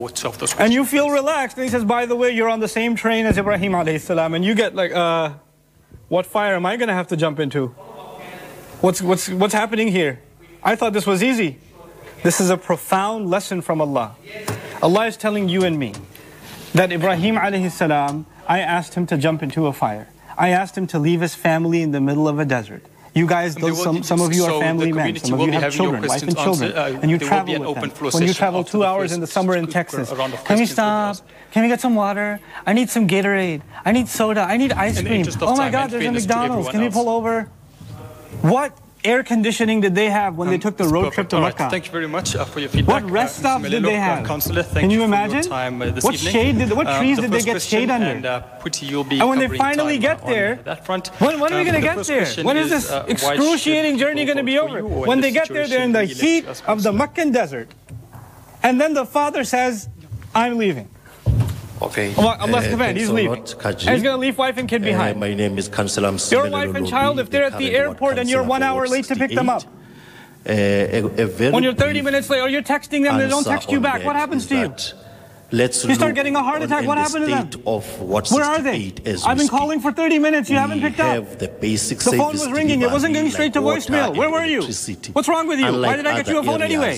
Of those and you feel relaxed, and he says, by the way, you're on the same train as Ibrahim alayhi salam, and you get like, what fire am I going to have to jump into? What's happening here? I thought this was easy. This is a profound lesson from Allah. Allah is telling you and me that Ibrahim alayhi salam, I asked him to jump into a fire. I asked him to leave his family in the middle of a desert. You guys, some of you are family men, some of you have children, wife and children, and you travel with them. When you travel 2 hours in the summer in Texas, can we stop? Can we get some water? I need some Gatorade. I need soda. I need ice cream. Oh my God, there's a McDonald's. Can we pull over? What air conditioning did they have when they took the road trip to Mecca? Thank you very much for your feedback. What rest stops did they have? Can you imagine? What trees did they get shade under? And when they finally get there, when are we going to get there? When is this excruciating journey going to be over? When they get there, they're in the heat of the Meccan desert. And then the father says, I'm leaving. Okay. Allah's command, he's leaving. And he's going to leave wife and kid behind. My name is Councillor Your wife and child, if they're at the airport and you're 1 hour late to pick them up, when you're 30 minutes late or you're texting them, they don't text you back, what happens to you? You start getting a heart attack, what happened to them? Where are they? I've been calling for 30 minutes, you haven't picked up. The phone was ringing, it wasn't going straight to voicemail. Where were you? What's wrong with you? Why did I get you a phone anyway?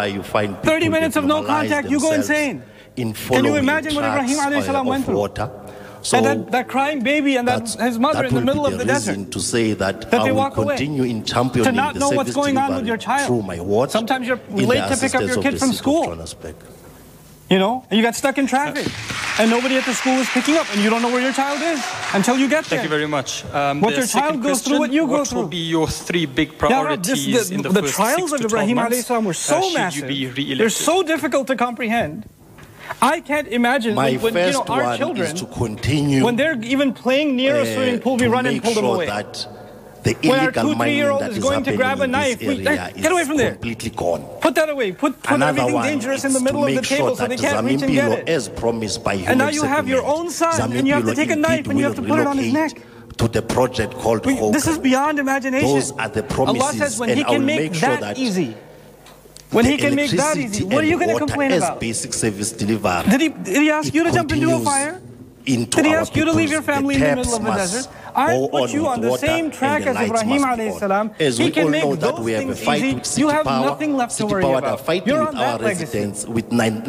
30 minutes of no contact, you go insane. Can you imagine what Ibrahim alayhi salam went through? So and that crying baby and his mother in the middle of the desert. To say that they walk away. To not know what's going on with your child. Sometimes you're late to pick up your kid from school. You know, and you got stuck in traffic. And nobody at the school is picking up, and you don't know where your child is until you get there. Thank you very much. What your child goes through, what you go through. What will be your 3 big priorities in the first 6 to 12 months? The trials of Ibrahim alayhi salam were so massive. They're so difficult to comprehend. I can't imagine when our children, when they're even playing near a swimming pool, we run and pull them away. When our 2 to 3-year-old is going to grab a knife, get away from there. Put that away. Put everything dangerous in the middle of the table so they can't reach and get it. And now you have your own son and you have to take a knife and you have to put it on his neck. To the project called Hoga. This is beyond imagination. Those are the promises. Allah says when He can make that easy. When He can make that easy, what are you going to complain about? Basic service delivery. Did he ask you to jump into a fire? Did He ask you to leave your family in the middle of the desert? I put you on the same track as Ibrahim alayhi salam. He can make those things easy. You have nothing left to worry about. You're on that legacy. With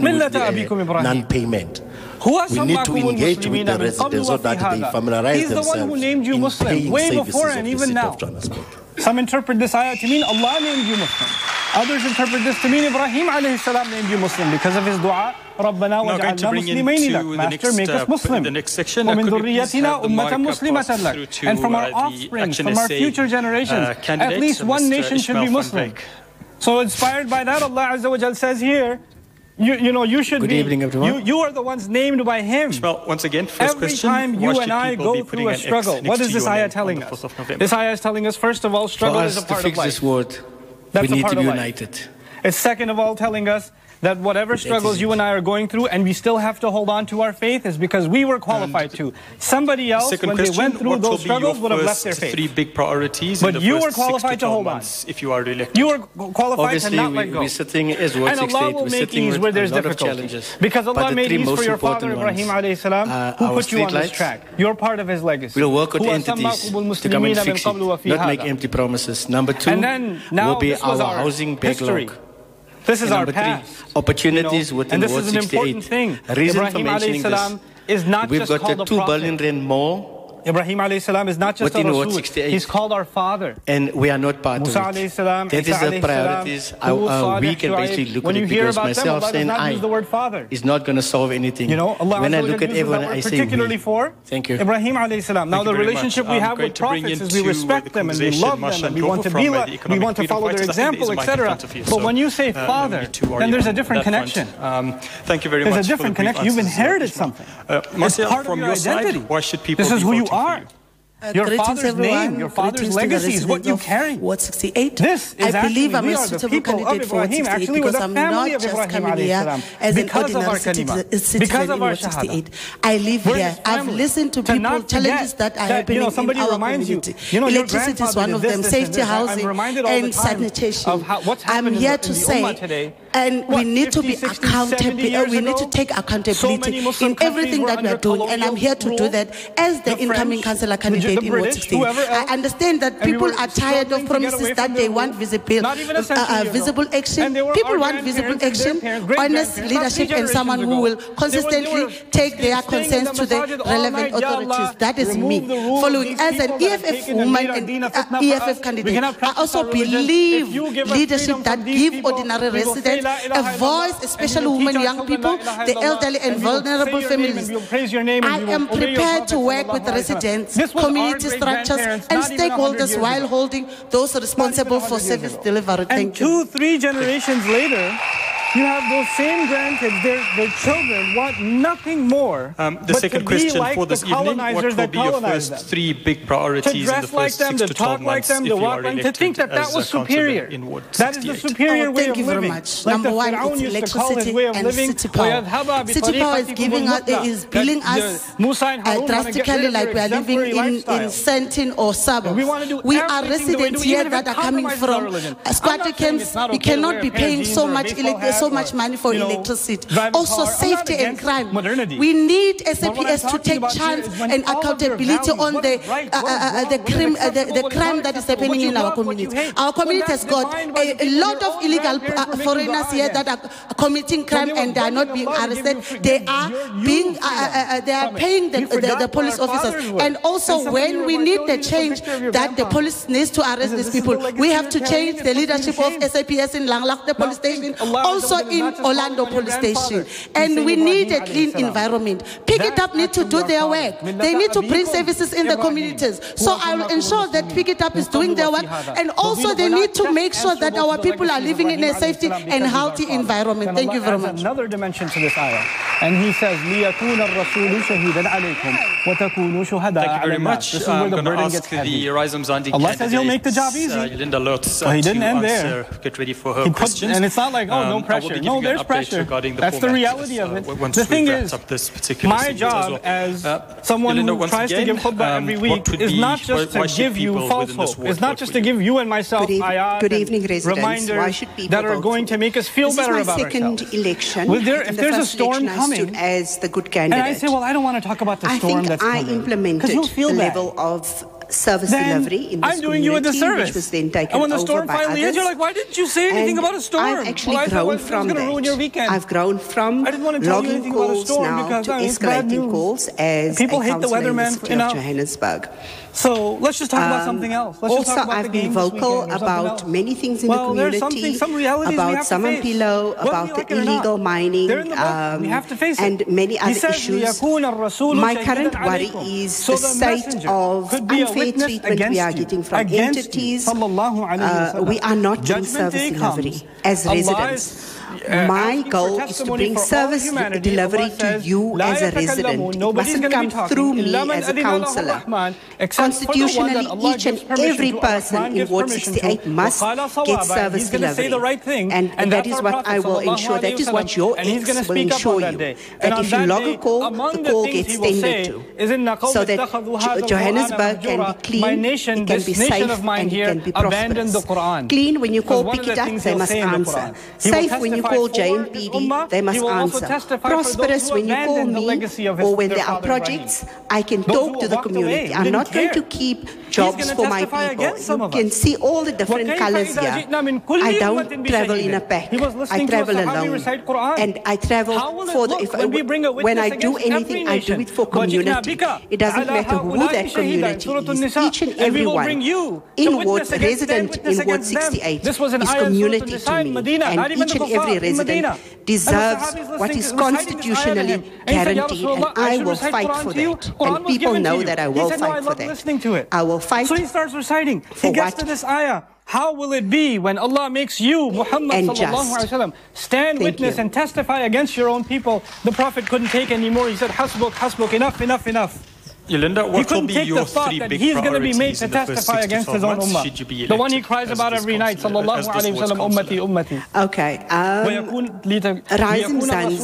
non-payment. We need to engage with the residents so that they familiarize themselves. He's the one who named you Muslim way before and even now. Some interpret this ayah to mean Allah named you Muslim. Others interpret this to mean Ibrahim alayhi salam named you Muslim because of his dua. رَبَّنَا وَجْعَلْنَا مُسْلِمَيْنِ لَكَ. Master, make us Muslim. وَمِن ذُرِّيَّتِنَا أُمَّةً مُسْلِمَةً لَكَ. And from our offspring, from our future generations, at least one nation should be Muslim. So inspired by that, Allah Azza wa Jal says here, you should be. Good evening, everyone. You are the ones named by Him. Well, once again, first question. Every time you and I go through a struggle, what is this ayah telling us? This ayah is telling us, first of all, struggle is a part of life. To fix this world, we need to be united. It's second of all telling us that whatever struggles you and I are going through and we still have to hold on to our faith is because we were qualified to. Somebody else, when they went through those struggles, would have left their faith. 3 big priorities but you were qualified to hold on. If you are elected. You were qualified to not let go. We're sitting as World and Allah will make ease where there's difficulty. Because Allah made ease for your father Ibrahim alayhi salam, who put you on this track. You're part of his legacy. We'll work with entities to come and fix it, not make empty promises. Number 2 will be our housing backlog. This is our past. Opportunities within Ward 68. And this is an important thing. Reason for mentioning this, is not we've just got a 2 billion rand more. Ibrahim alayhi salam is not just a Rasul. He's called our father. And we are not part Musa of it. Salam, that is the priorities. We can basically look at it because myself saying is not going to solve anything. Allah when I look at everyone, I say particularly for thank you. Ibrahim alayhi salam. Now the relationship we have with prophets is we respect them and we love them and we want to be like, we want to follow their example, etc. But when you say father, then there's a different connection. Thank you very much. There's a different connection. You've inherited something. It's part of your identity. Why should people this is who you are. Your father's name, your father's legacy is what you carry. Ward 68. This is I believe I'm a the suitable people of candidate for Ward Ibrahim. 68 Actually, because we're the I'm not family of just Ibrahim coming here alayhi salam. as an Because of our ordinary kalima. citizen Because of in our Ward 68. shahada. I live We're here. his I've family. listened to To people, not challenges forget that are that, happening in somebody our reminds you, community. your Electricity is grandfather one did of them, this, safety, I'm housing, reminded all the and time sanitation. of what's I'm happened here in to the say, ummah today. and we need to be accountable. We need to take accountability in everything that we are doing. And I'm here to do that as the incoming councillor candidate in Ward 16. I understand that people are tired of promises that they want visible action. People want visible action, honest leadership, and someone who will consistently take their concerns to the relevant authorities. That is me. Following as an EFF woman and EFF candidate, I also believe leadership that give ordinary residents a voice, especially women, young people, the elderly and vulnerable families. I am prepared to work with residents, community structures, and stakeholders while holding those responsible for service delivery. Thank you. And 2-3 generations later, you have those same grandkids, their children want nothing more. The second question for this evening, what will be your first them? 3 big priorities in the first 6 to 12 months if you are elected to think that was superior. In Ward 68? That is the superior way of living. Thank you very much. Like Number one, it's electricity and city power. City power is giving us, is billing us drastically like we are living in Sentin or suburbs. We are residents here that are coming from squatter camps. We cannot be paying so much money for electricity. Also safety and crime. We need SAPS to take charge and accountability on the crime that is happening in our community. Our community has got a lot of illegal foreigners here that are committing crime and they are not being arrested. They are being paying the police officers. And also when we need the change that the police needs to arrest these people, we have to change the leadership of SAPS in Langlakte police station, also in Orlando police station. And we need a clean environment. Pick It Up need to do their work. They need to bring services in the communities. So I will ensure that Pick It Up is doing their work. And also they need to make sure that our people are living in a safety and healthy environment. Thank you very much. Another dimension to this ayah. And he says, لِيَكُونَ الرَّسُولُ شَهِيدًا عَلَيْكُمْ وَتَكُونُوا شُهَدَاءَ Thank you very عَلَى much. This is where the I'm going to burden ask gets the heavy. Rise Mzandi Allah says he'll make the job easy. Linda Lutz He didn't to end answer, there. get ready for her questions. And it's not like, no pressure. No, there's pressure. That's the reality of it. The thing is, my job as someone who tries to give khutbah every week is not just to give you false hope. It's not just to give you and myself ayat and reminders that are going to make us feel better about ourselves. This is my second election. If there's a storm coming, as the good candidate, and I say, well, I don't want to talk about the storm that's coming. I implemented the level of service delivery in this I'm doing you a disservice. Which was then taken and when the over storm by finally hits, others. you're like, why didn't you say anything about a storm? I've actually grown from that. Ruin your weekend. I've grown from I didn't want to tell you logging anything about a calls storm now because to escalating calls as people a hate the councillor in the weatherman city of Johannesburg. So let's just talk about something else. Let's just talk about I've been vocal about many things in the community, about Samampilo, about the illegal mining, and many other issues. My current worry is the state of unfair treatment we are getting from entities. We are not doing service delivery as residents. My goal is to bring service delivery to you as a resident. It mustn't come through me as a councillor. Constitutionally, each and every person in Ward 68 must get service delivery. And that is what I will ensure. That is what your ex will ensure you. That if you log a call, the call gets tended to. So that Johannesburg can be clean, it can be safe, and it can be prosperous. Clean, when you call Pick It Up, they must answer. Safe, when you call JMPD, they must answer. Prosperous, when you call me or when there are projects, I can talk to the community. I'm not going to keep jobs for my people. You can see all the different colors here. I don't travel in a pack. I travel alone. And I travel for when I do anything, I do it for community. It doesn't matter who that community is. Each and every one in Ward, resident in Ward 68 is community to me. And each and every resident deserves what is constitutionally guaranteed, and I will fight for that. And people know that I will fight for that. I will fight. So he starts reciting. He gets to this ayah. How will it be when Allah makes you, Muhammad sallallahu alaihi wasallam, stand witness and testify against your own people? The Prophet couldn't take anymore. He said, Hasbuk, Hasbuk, enough, enough, enough. Yolinda, what will be your three big he's going to be made to in the first testify 6 to against 12 his own months, ummah. should you be The one he elected cries as about this every night, counselor, sallallahu as this alayhi wa world's sallam, ummati, counselor? ummati. Okay. Razim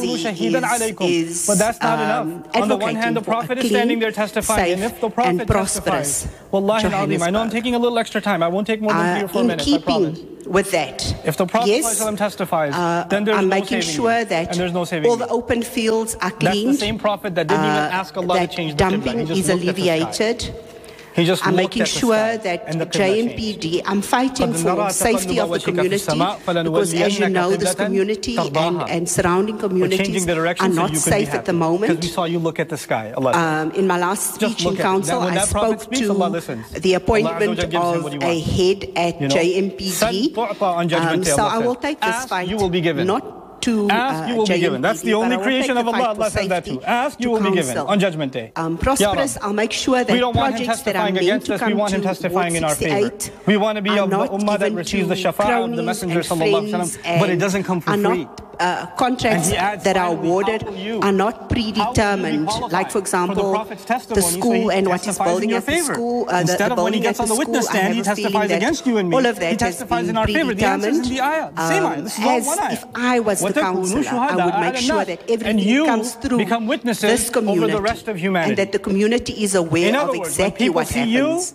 Zanzi is but that's not enough. On the one hand, the Prophet is standing there testifying, and if the Prophet testifies, wallahi al-azim, I know I'm taking a little extra time. I won't take more than 3 or 4 minutes, I promise. With that, if the Prophet testifies, then there's I'm no making saving sure you. that And there's no saving all the you. open fields are That's cleaned. the same Prophet that didn't even ask Allah to change the dumping Qibla. He just is looked at the sky. alleviated. He just I'm looked making at the sure sky that and the Qibla changed. JMPD, I'm fighting for safety of the community because, as you know, this community and surrounding communities are not safe at the moment. Because we saw you look at the sky. In my last speech in council, I spoke to the appointment of a head at JMPD. So I will take this fight, not to ask, you will be given. That's the only creation of Allah. Allah said that too. Ask, you will be given on Judgment Day. Prosperous, I'll make sure that we don't want him projects that are testifying meant against to us. come We want him to testifying in our favor. 68 We want to be of the not ummah that given receives the to shafa'ah of the cronies Messenger and sallallahu alaihi friends wasallam, but it doesn't come for are free. not contracts that are awarded are not predetermined. Like, for example, the school and what he's building at the school, instead of when he gets on the witness stand, he testifies against you and me. All of that he testifies in our favor. The answer is in the ayah. Same ayah. This is all one ayah. If I was the counselor, I would make sure that everything comes through become witnesses this community over the rest of humanity. And that the community is aware of exactly what happens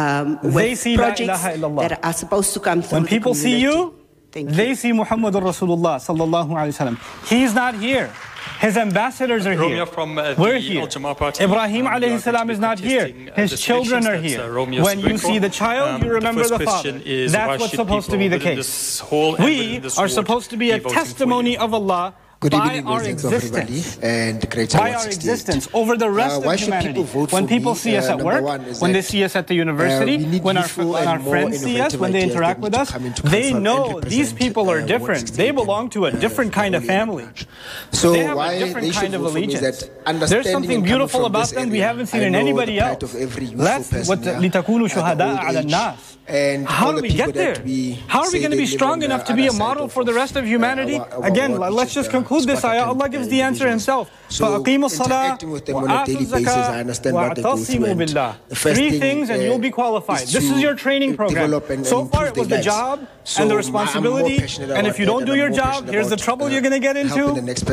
with projects that are supposed to come through when people the community. see you, they see Muhammadur Rasulullah sallallahu alaihi wasallam. He's not here. His ambassadors are here. We're here. Ibrahim alayhi salam is not here. His children are here. When you see the child, you remember the father. That's what's supposed to be the case. We are supposed to be a testimony of Allah by our existence, by our existence over the rest of humanity. When people see us at work, when they see us at the university, when our friends see us, when they interact with us, they know these people are different. They belong to a different kind of family. They have a different kind of allegiance. There's something beautiful about them we haven't seen in anybody else. That's what لِتَكُونُوا شُهَدَاءَ عَلَى النَّاسِ. How do we get there? How are we going to be strong enough to be a model for the rest of humanity? Again, let's just conclude this ayah. Allah gives the answer himself. فَأَقِيمُوا الصَّلَاةَ وَآتُوا الزَّكَاةَ وَاعْتَصِمُوا بِاللَّهِ. 3 things and you'll be qualified. This is your training program. So far it was the job and the responsibility. And if you don't do your job, here's the trouble you're going to get into.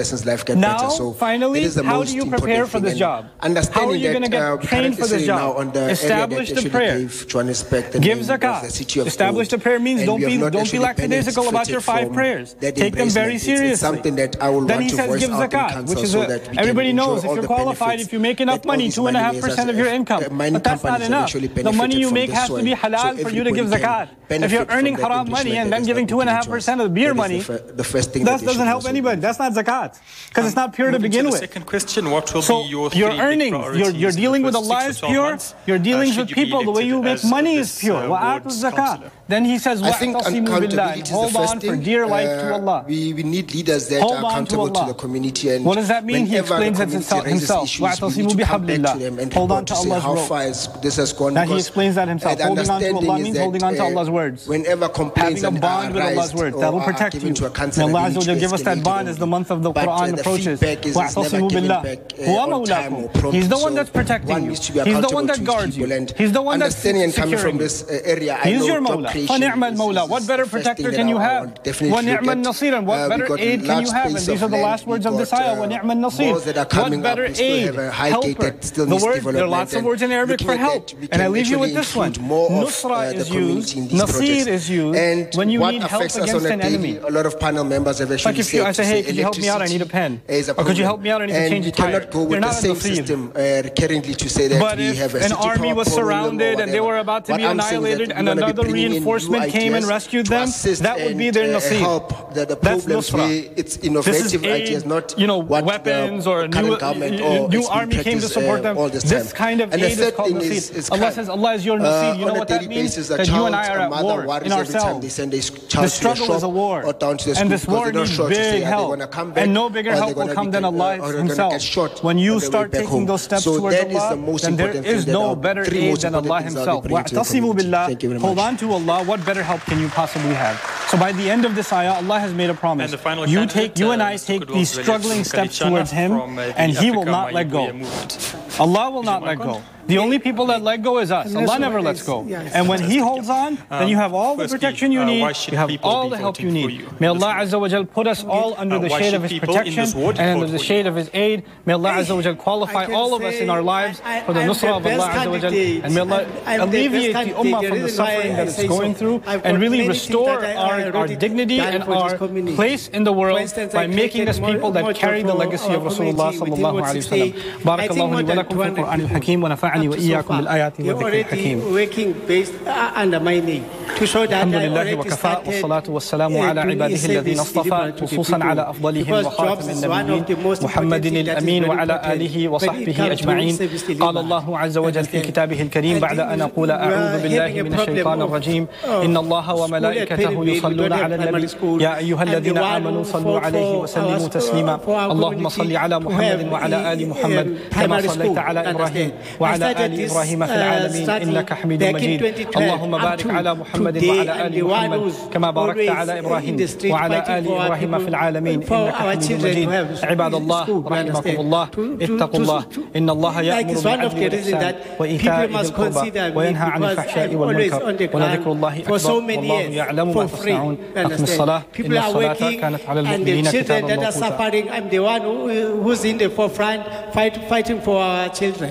Now, finally, how do you prepare for this job? How are you going to get trained for this job? Establish the prayer. Give zakah. Establish the prayer means don't be lackadaisical about your 5 prayers. Take them very seriously. Then he says give zakat, which is everybody knows if you're qualified, if you make enough money, 2.5% of your income. But that's not enough. The money you make has to be halal for you to give zakat. If you're earning haram money and then giving 2.5% of the beer money, that doesn't help anybody. That's not zakat, because it's not pure to begin with. Second question, what will so be your your earnings, your dealing with Allah is pure. Your dealings with people, the way you make money is pure. Zakat. Then he says, hold on for dear life to Allah. We need leaders that are accountable to the community. And what does that mean? He explains it himself. Hold on to Allah's rope. This has gone. Now he explains that himself. Holding on to Allah means holding on to Allah's words. Whenever complaints having a bond with Allah's words, that will protect you. Allah Azza wa Jalla give us that bond as the month of the Quran approaches. He's the one that's protecting you. He's the one that guards you. He's the one that's securing you. He's your Mawla. فَنِعْمَ الْمَوْلَى. What better protector can you have? وَنِعْمَ النَّصِيرًا. What better aid can you have? And these are the last words of this ayah. وَنِعْمَ النَّصِيرًا. What better aid? Helper. The word, there are lots of words in Arabic for help. And I leave you with this one. Nusra is used. Nasir is used when you need help against an enemy. A lot of panel members have actually like if I say, hey, could you help me out? I need a pen. Or could you help me out? I need to change a tire. Cannot go with the same system currently to say that but we have a an army was surrounded and they were about to be annihilated and another reinforcement came and rescued them, that would be their nasir. That's nusra. It's innovative ideas, not weapons or a new army came to support them. This kind of aid is called nasir. Allah says Allah is your nasir. You know what that means? That you and I are at war in ourselves. The struggle is a war. And this war needs big help. And no bigger help will come than Allah himself. When you start taking those steps towards Allah, then there is no better aid than Allah himself. وَاعْتَصِمُوا بِاللَّهِ. Hold on to Allah. What better help can you possibly have? So by the end of this ayah, Allah has made a promise. You and I take these struggling steps towards Him, and He will not let go. Allah will not let go. The only people that let go is us. Allah never lets go. And when He holds on, then you have all the protection you need, you have all the help you need. May Allah Azza wa Jal put us all under the shade of His protection and under the shade of His aid. May Allah Azza wa Jal qualify all of us in our lives for the nusrah of Allah Azza wa Jal. And may Allah alleviate the ummah from the suffering that it's going through and really restore our dignity and our place in the world by making us people that carry the legacy of Rasulullah sallallahu alayhi wa sallam. Barakallahu li wa lakum fil Qur'an al-Hakim wa nafa'ani wa iyyakum bil ayati wa dhikr al-Hakim. Working based under my name to show that Alhamdulillah wa kafa wa salatu wa salamu ala ibadihi alladhina istafa khususan ala afdalihim wa khatam an-nabiyyin Muhammadin al-amin wa ala alihi wa sahbihi ajma'in. Qala Allahu azza wa jalla fi kitabihi al-karim ba'da an aqula a'udhu billahi minash shaytanir rajim. Inna Allaha wa malaikatahu yusalluna ala an-nabi ya ayyuhalladhina amanu sallu alayhi wa sallimu taslima. Allahumma salli ala Muhammadin wa ala ali Muhammad kama sallaita ala Ibrahim wa ala ali Ibrahim fil alamin innaka Hamidum Majid. Allahumma barik ala Muhammadin wa ala ali Muhammad kama barakta ala Ibrahim wa ala ali Ibrahim fil alamin innaka Hamidum Majid. Ibadallah rahimakumullah ittaqullah inna Allaha ya'muru bil 'adli wal ihsan wa ita'i dhil qurba wa yanha 'anil fahsha'i wal munkar wa ladhikrullahi akbar wallahu ya'lamu ma tasna'un. Aqim as-salah inna as-salata kanat 'ala al-mu'minina kitaban mawquta. I'm the one who's in the forefront fighting for our children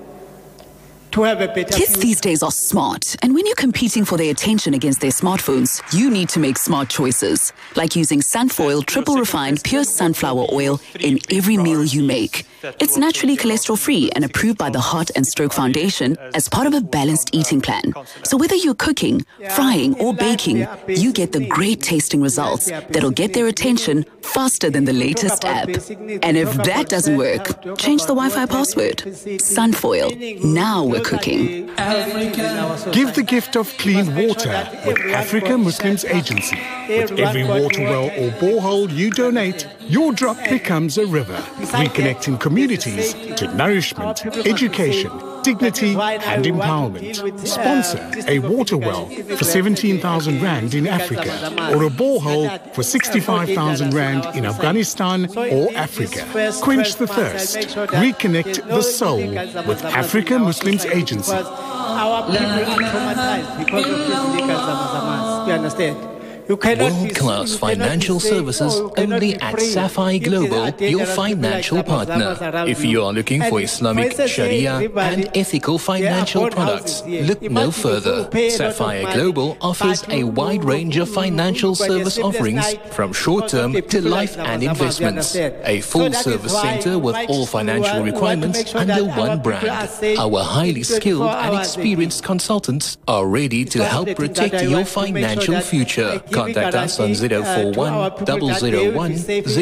to have a better Kids these days are smart, and when you're competing for their attention against their smartphones, you need to make smart choices, like using Sunfoil triple refined pure sunflower oil in every meal you make. It's naturally cholesterol-free and approved by the Heart and Stroke Foundation as part of a balanced eating plan. So whether you're cooking, frying, or baking, you get the great tasting results that'll get their attention faster than the latest app. And if that doesn't work, change the Wi-Fi password. Sunfoil. Now we're cooking. Give the gift of clean water with Africa Muslims Agency. With every water well or borehole you donate, your drop becomes a river, reconnecting communities to nourishment, education, dignity and empowerment. Sponsor a water well for 17,000 Rand in Africa or a borehole for 65,000 Rand in Afghanistan or Africa. Quench the thirst. Reconnect the soul with Africa Muslims Agency. Our people are traumatized because of this legal. You understand? World-class financial services only at Sapphire Global, your financial partner. If you are looking for Islamic Sharia and ethical financial products, look no further. Sapphire Global offers a wide range of financial service offerings from short-term to life and investments. A full-service center with all financial requirements under one brand. Our highly skilled and experienced consultants are ready to help protect your financial future. Contact us on 041 001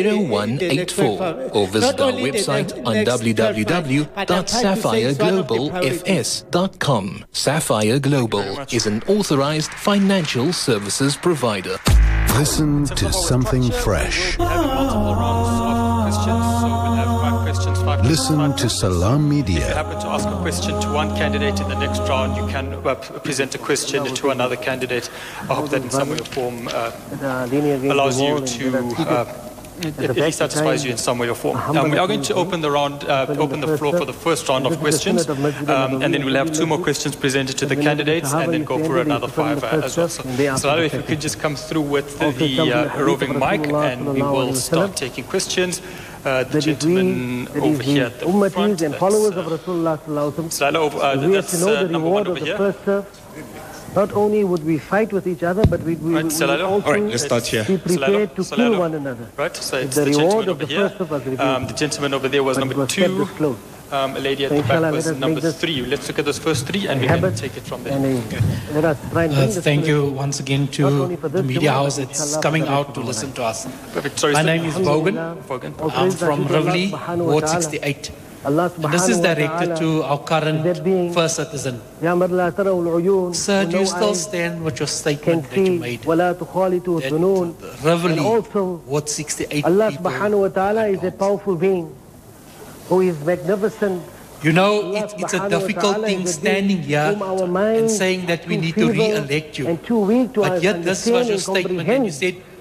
0184 or visit our website on www.sapphireglobalfs.com. Sapphire Global is an authorized financial services provider. Listen to something fresh. Listen to Salam Media. If you happen to ask a question to one candidate in the next round, you can present a question to another candidate. I hope that in some way or form allows you to at least satisfies you in some way or form. We are going to open the floor for the first round of questions, and then we'll have 2 more questions presented to the candidates, and then go for another 5 as well. So, Salalo, if you could just come through with the roving mic, and we will start taking questions. The gentleman over here at the front. And followers of Rasulullah Salalo, that's number 1 over here. Not only would we fight with each other, but we would also let's start here. Be prepared to kill one another. Right, so it's the reward of the first of us. The gentleman over there was number 2. A lady at the back was number 3. Let's look at those first 3 and we can take it from there. Thank you once again to the media house that's coming out to listen to us. Perfect. Sorry, my name is Bogan. I'm from Rivoli, Ward 68. And this is directed to our current first citizen. Sir, do you still stand with your statement that you made? That Rivoli, Ward 68 Allah subhanahu wa ta'ala is a powerful being who is magnificent. You know, it's a difficult thing standing here and saying that we need to re-elect you. But yet this was your statement and you said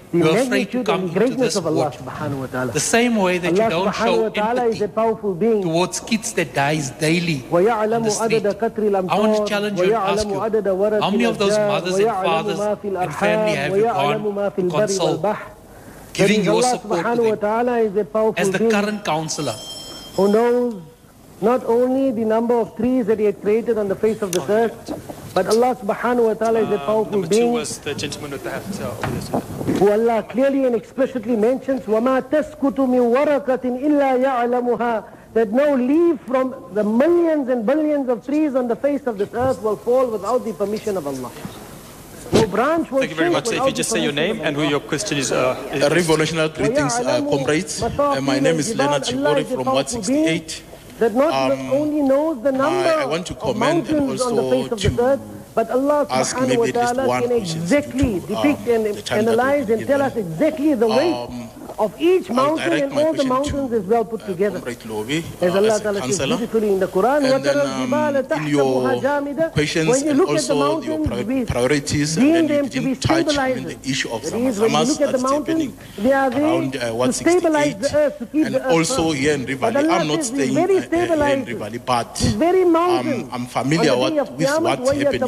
You're afraid to come into this water. The same way that you don't show empathy towards kids that dies daily on the street. I want to challenge you and ask you, how many of those mothers and fathers and family have you gone to consult, giving your support to them as the current councillor? Who knows not only the number of trees that He had created on the face of this earth, but Allah subhanahu wa ta'ala is a powerful being. Number 2 was the gentleman with the hat who Allah clearly and explicitly mentions, وَمَا تَسْكُتُ مِنْ وَرَقَةٍ إِلَّا يَعْلَمُهَا, that no leaf from the millions and billions of trees on the face of this earth will fall without the permission of Allah. No branch will. Thank you very much. So if you just say your name and who your question is. Revolutionary greetings, comrades. My name is Leonard Chibori from Ward 68. That not only knows the number of mountains on the face of the earth, but Allah subhanahu wa ta'ala can exactly depict and analyze and tell us exactly the weight of each mountain, and all the mountains is well put together. As Allah Ta'ala says beautifully in the Quran, in your questions and also your priorities, and then you didn't touch on the issue of Hamas that's happening around Ward 68, and also here in Rivali. I'm not staying here in Rivali, but I'm familiar with what's happening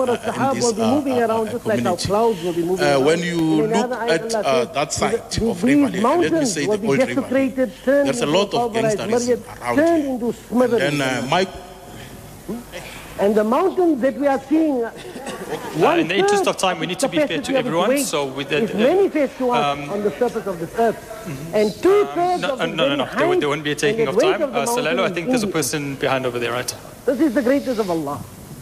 in this community. When you look at that side of Rivali, let me say the old Rivali, there's a lot of gangsterism around here. And and the mountains that we are seeing, in the interest of time, we need to be fair to everyone. So with that, manifest to us on the surface of this earth, and 2/3 of the no, there won't be a taking of time. Salalo, I think there's a person behind over there, right? This is the greatness of Allah.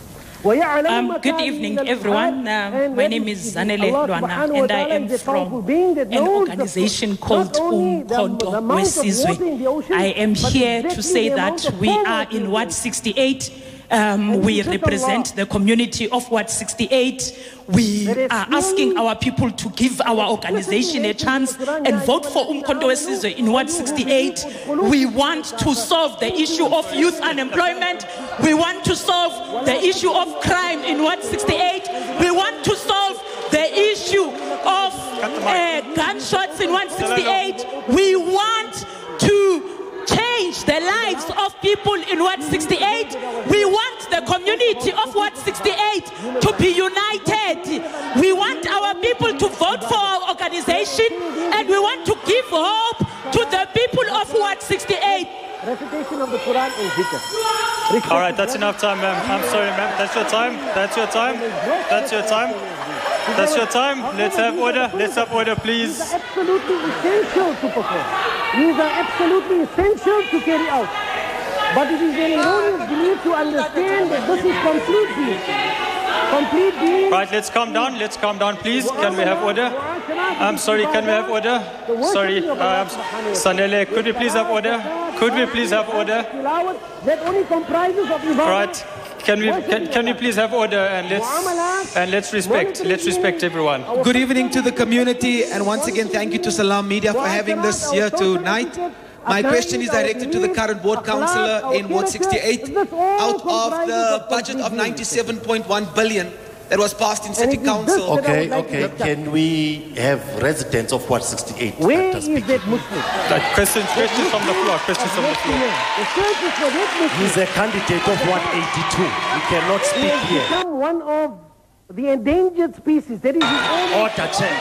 Good ekwning, everyone. My name is Zanele Lwana, and I am from an organization called Umkhonto Wesizwe. I am here to say that we are in Ward 68. We represent the community of Ward 68. We are asking our people to give our organization a chance and vote for Umkhonto Wesizwe in Ward 68. We want to solve the issue of youth unemployment. We want to solve the issue of crime in Ward 68. We want to solve the issue of gunshots in Ward 68. We want to change the lives of people in Ward 68. We want the community of Ward 68 to be united. We want our people to vote for our organization, and we want to give hope to the people of Ward 68. Recitation of the Quran and zikr. All right, that's enough time, ma'am. I'm sorry, ma'am. That's your time. That's your time. That's your time. That's your time. Let's have order. Let's have order, please. These are absolutely essential to perform. These are absolutely essential to carry out. But it is an erroneous belief to understand that this is complete being. Complete being. Right, let's calm down. Let's calm down, please. Can we have order? I'm sorry, can we have order? Sorry, Sanele, could we please have order? Could we please have order? That only comprises of ibadah. Right. Can we please have order, and let's respect everyone. Good evening to the community, and once again thank you to Salam Media for having this here tonight. My question is directed to the current ward councillor in Ward 68. Out of the budget of 97.1 billion that was passed in City Council. Okay. Can we have residents of Ward 68? Where is that Muslim? Questions from the floor. Questions from the floor. He's a candidate of Ward 82. He cannot speak here. Become one of the endangered species. That is his own. Order, Chair.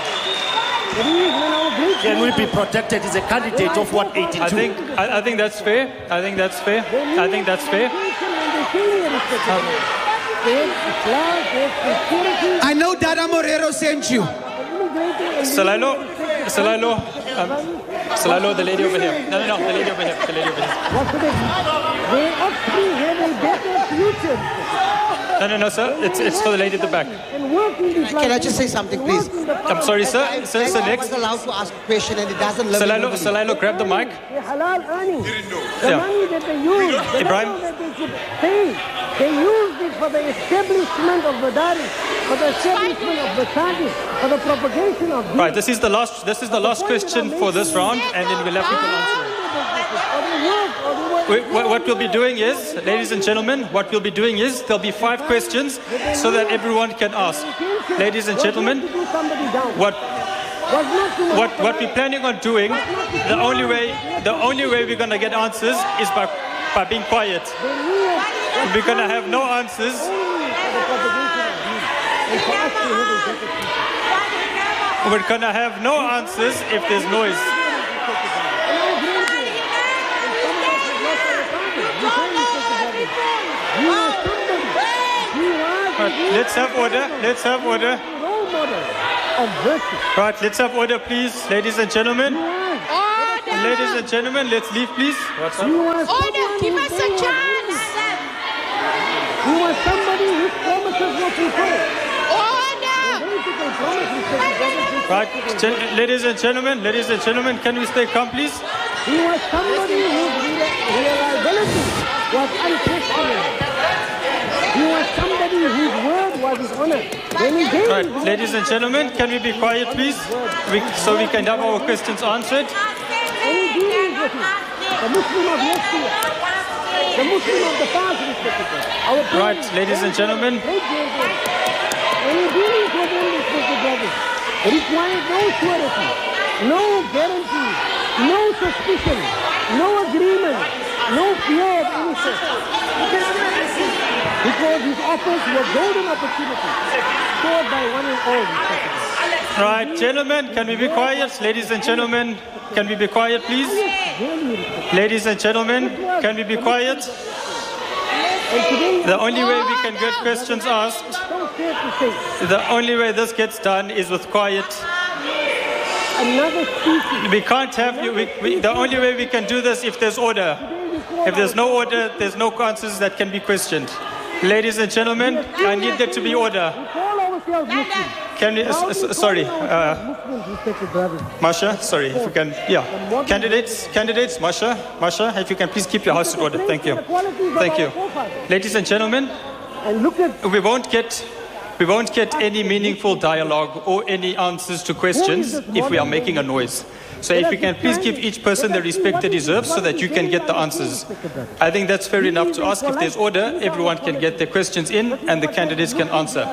Can we be protected? He's a candidate of Ward 82. I think that's fair. I think that's fair. I know Dada Morero sent you. Salalo, the lady over here. No, the lady over here. Their offspring have a better future. No, sir. It's for the lady at the back. Can I just say something, please? I'm sorry, sir. Sir, next. I was allowed to ask a question, and it doesn't limit nobody. Salalo, grab the mic. Halal earnings. The money that they use, Ibrahim. that they should pay, they used it for the establishment of Madaris, for the establishment of Masajid, for the propagation of deen. Right, this is the last question for this round, and then we'll have people answer. What we'll be doing is, ladies and gentlemen, there'll be 5 questions so that everyone can ask. Ladies and gentlemen, what we're planning on doing, the only way we're going to get answers is by being quiet. We're going to have no answers. We're going to have no answers if there's noise. Let's have order. Let's have order. Right, let's have order, please, ladies and gentlemen. Order. Ladies and gentlemen, let's leave, please. What's up? Order, give us a chance. You are somebody who promises what you say. Right, ladies and gentlemen, can we stay calm, please? He was somebody whose reliability was unquestionable. He was somebody whose word was his honor. Right, ladies and gentlemen, can we be quiet, please? So we can have our questions answered. Any dealings with him, the Muslim of yesteryear, the Muslim of the past, right, ladies and gentlemen. Any dealings with him, respected brothers, required no surety, no guarantee, no suspicion, no agreement, no fear of any sort. Because his offers were golden opportunities scored by one and all. Right, gentlemen, can we be quiet? Ladies and gentlemen, can we be quiet, please? Ladies and gentlemen, can we be quiet? The only way we can get questions asked, the only way this gets done is with quiet. We can't have you. The only way we can do this if there's order. If there's no order, there's no answers that can be questioned. Ladies and gentlemen, I need there to be order. Can we, sorry, Masha, sorry, if you can, yeah. Candidates, Masha, if you can please keep your house in order. Thank you. Thank you. Ladies and gentlemen, we won't get any meaningful dialogue or any answers to questions if we are making a noise. So if you can please give each person the respect they deserve so that you can get the answers. I think that's fair enough to ask. If there's order, everyone can get their questions in and the candidates can answer.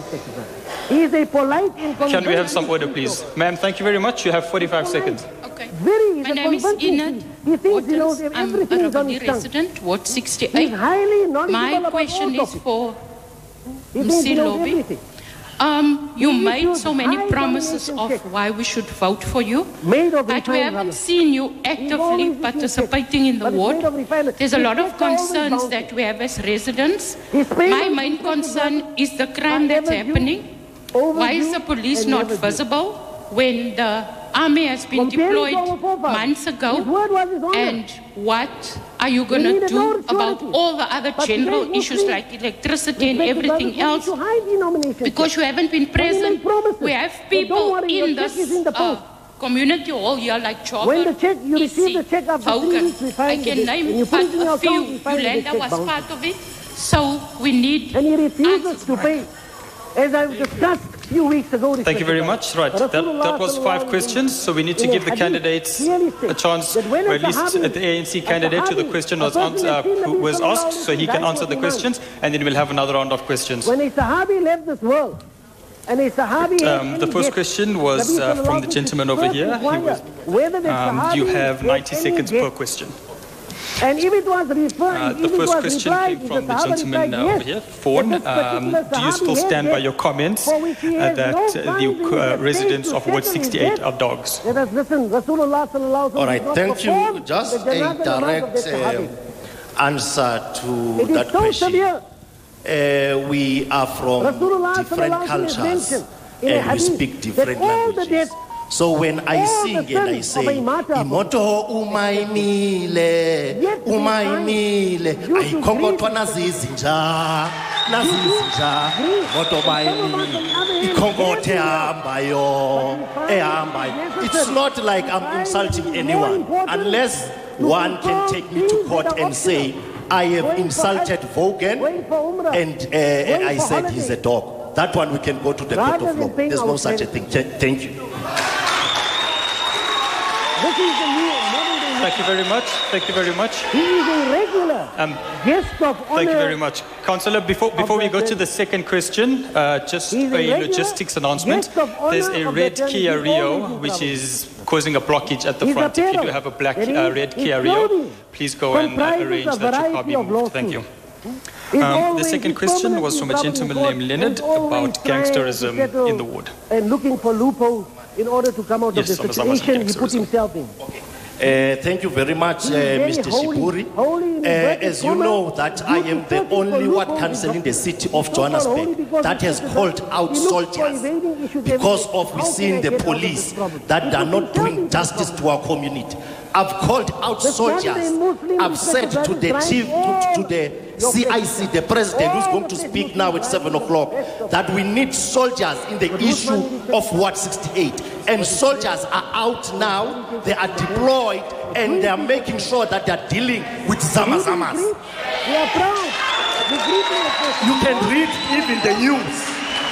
Can we have some order, please? Ma'am, thank you very much. You have 45 seconds. Okay. My name is Enid Waters. I'm a Rabani resident, Ward 68. My question is for Mr. Lobby. You made so many promises of why we should vote for you, but we haven't seen you actively participating in the ward. There's a lot of concerns that we have as residents. My main concern is the crime that's happening. Why is the police not visible when the army has been deployed months ago? And what are you going to do about all the other general issues like electricity and everything else? Because you haven't been present. We have people in this community all here like Chobber, Isi, Hogan. I can name but a few. Yolanda was part of it. So we need answers to pay. As I've discussed a few weeks ago. Thank you very much. Right, that was 5 questions. So we need to give the candidates a chance, or at least the ANC candidate to the question was who was asked, so he can answer the questions, and then we'll have another round of questions. When a Sahabi left this world, and a Sahabi the first question was from the gentleman over here. You have 90 seconds per question. And if it was referred, the first question came from the gentleman over here, Fawn. Do you still stand by your comments that the residents of Ward 68 are dogs? All right, thank you. Just a direct answer to that question. We are from different cultures and we speak different languages. So when I sing and I say, Imoto umaimile, umaimile, aikongotwa nazizinja, moto maimile, ikongote ambayo, ambayo. It's not like I'm insulting anyone, unless one can take me to court and say, I have insulted Vaughan and I said he's a dog. That one we can go to the court of law. There's no such a thing. Thank you. This is the new modern day Thank you very much. Thank you very much. He is a regular guest of honor. Thank you very much. Councillor, before we go to the second question, just a logistics announcement. There's a red Kia Rio which is causing a blockage at the front. If you do have a black red Kia Rio, please go and arrange that your car be moved. Thank you. The second question was from a gentleman named Leonard about gangsterism in the ward. And looking for loopholes in order to come out of the situation he put himself in. Thank you very much, Mr. Shiburi. As you know, that I am the only ward council in the city of Johannesburg that has called out soldiers because of we seeing the police that are not doing justice to our community. I've called out soldiers. I've said to the chief, to the CIC, the president who's going to speak now at 7 o'clock, that we need soldiers in the issue of Ward 68. And soldiers are out now, they are deployed, and they are making sure that they are dealing with Zamazamas. We are proud. You can read even the news.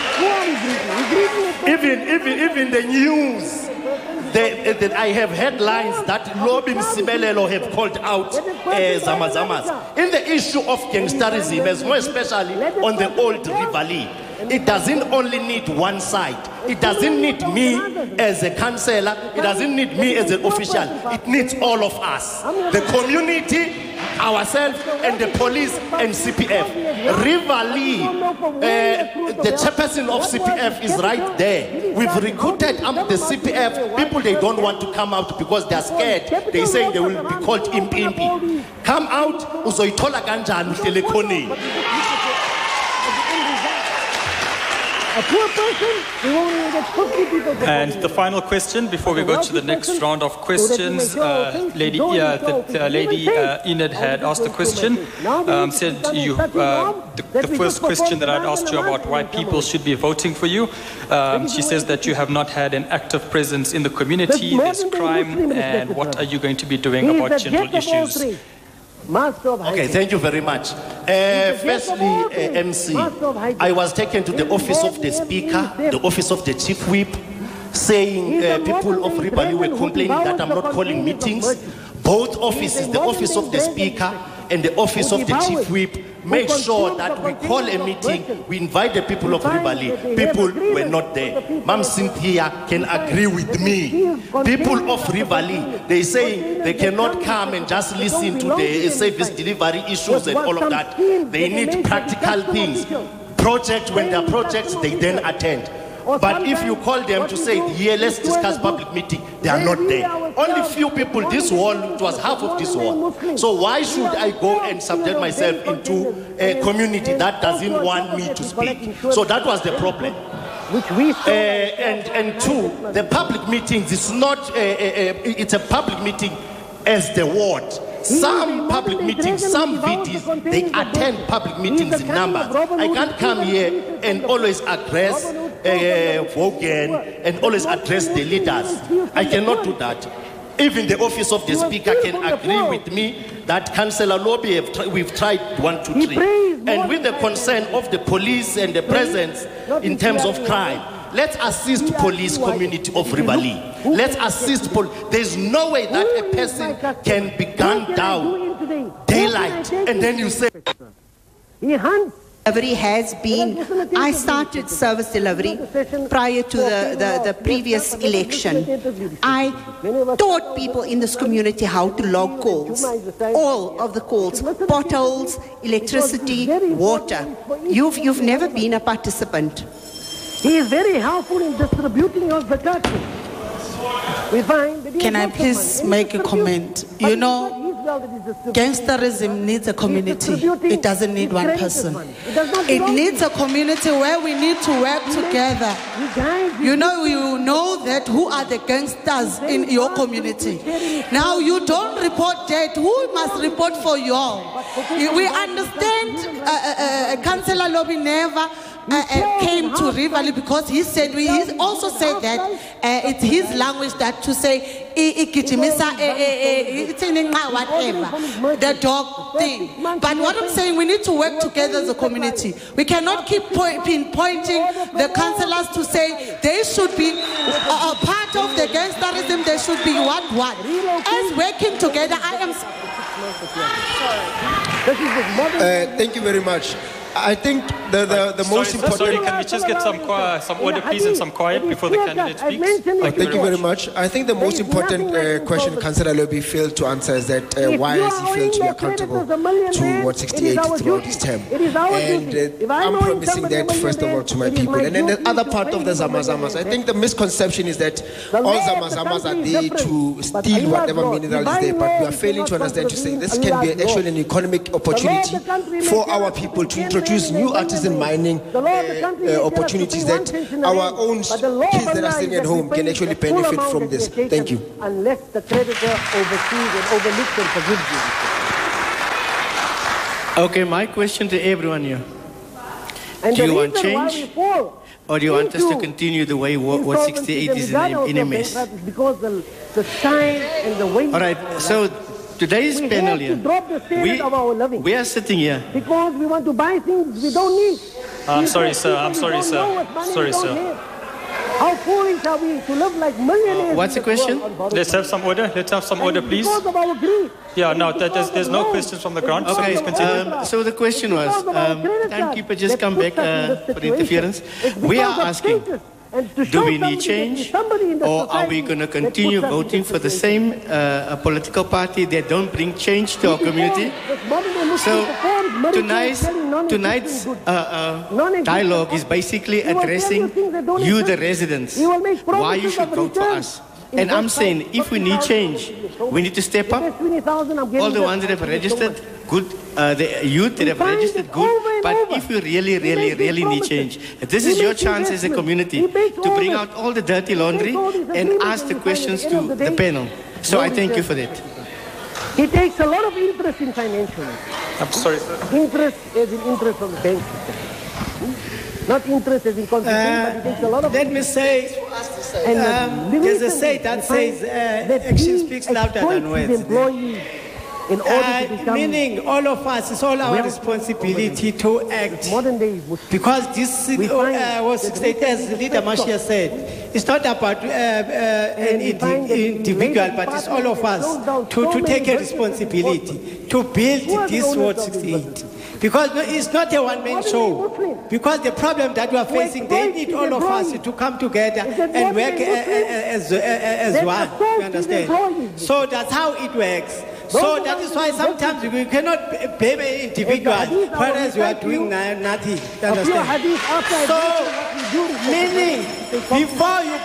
Even the news. I have headlines that Lobin Simelelo have called out Zamazamas. In the issue of gangsterism, as more especially on the old Rivali, it doesn't only need one side. It doesn't need me as a councillor. It doesn't need me as an official. It needs all of us. The community, ourselves, and the police and CPF. Rivali, the chairperson of CPF is right there. We've recruited the CPF. People, they don't want to come out because they are scared. They say they will be called impimpi. Come out, uzoitola kanjani telekoni. A poor person, we won't even get 50 people. And the final question before we go to the next round of questions, Lady Enid had asked a question. Said you the first question that I'd asked you about why people should be voting for you. She says that you have not had an active presence in the community. There's crime, and what are you going to be doing about general issues? Okay, thank you very much. Firstly, MC, I was taken to the office of the Speaker, the office of the Chief Whip, saying people of Ribali were complaining that I'm not calling meetings. Both offices, the office of the Speaker and the office of the Chief Whip, make sure that we call a meeting, we invite the people of Ribali. People were not there. Ma'am Cynthia can agree with me. People of Ribali, they say they cannot come and just listen to the service delivery issues and all of that. They need practical things. Projects, when there are projects, they then attend. But if you call them to say, here, let's discuss public meeting, they are not there. Only few people, this hall, it was half of this hall. So why should I go and subject myself into a community that doesn't want me to speak? So that was the problem. And two, the public meetings, it's not, it's a public meeting as the ward. Some public meetings, some VDs, they attend public meetings in numbers. I can't come here and always address Vogan and always address the leaders. I cannot do that. Even the office of the Speaker can agree with me that Councillor Lobby, we've tried 1, 2, 3. And with the concern of the police and the presence in terms of crime, let's assist police community of Ribali. Let's assist police. There's no way that a person can be gunned down daylight and then you say... Delivery has been, I started service delivery prior to the previous election. I taught people in this community how to log calls, all of the calls, potholes, electricity, water. You've never been a participant. He is very helpful in distributing of the curfew. Can I please make a comment? You know, gangsterism needs a community. It doesn't need one person. It needs a community where we need to work together. You know that who are the gangsters in your community. Now you don't report dead. Who must report for you all? We understand Councillor Lobby never came to Rivali because he also said that it's his language that to say whatever, the dog thing. But what I'm saying, we need to work together as a community. We cannot keep pinpointing the councillors to say they should be a part of the gangsterism, they should be what. As working together, I am... Thank you very much. I think the most important... Sorry, can we just get some order, please, and some quiet before the candidate speaks? Thank you very much. I think the most important question Councillor Lobby failed to answer is that why has he failed to be accountable to Ward 68 throughout his term? And I'm promising that, first of all, to my people. And then the other part of the Zamazamas, I think the misconception is that all Zamazamas are there to steal whatever mineral is there, but we are failing to understand to say this can be actually an economic opportunity for our people to introduce new artisan mining opportunities that our own kids that are sitting at home can actually benefit from this. Thank you. Unless the creditor oversees and overlooks and forgives you. Okay, my question to everyone here. Do you want change? Or do you want us to continue the way Ward 68 is in a mess? Because the time and the way. All right, so today's panel here, we are sitting here. Because we want to buy things we don't need. I'm sorry, sir. Sorry, sir. How foolish are we to live like millionaires? What's the question? Let's have some order. Let's have some order, please. Because of our greed. Yeah, no, there's no questions from the ground. Okay, so the question was, timekeeper, just come back for interference. We are asking, do we need change, or are we going to continue voting for the same political party that don't bring change to our community? So tonight's dialogue is basically addressing you, the residents, why you should vote for us. And I'm saying, if we need change, we need to step up. All the ones that have registered, good. The youth that have registered, good. But if we really need change, this is your chance as a community to bring out all the dirty laundry and ask the questions to the panel. So I thank you for that. He takes a lot of interest in financial. I'm sorry, sir. Interest is in interest of the bank system. Not interest as in contribution, but it takes a lot of... Let me say, there's a say that says action speaks louder than words. In order to become, meaning all of us, it's all our responsibility to act. Modern day because this was stated, as Leader Mashia said, it's not about an individual, but it's all of us to take a responsibility to build this Ward 68. Because it's not a one-man show. Because the problem that we are facing, they need all of us to come together and work as one. You understand? So that's how it works. So that is why sometimes we cannot blame an individual, whereas we are doing nothing. You understand? So, meaning, before you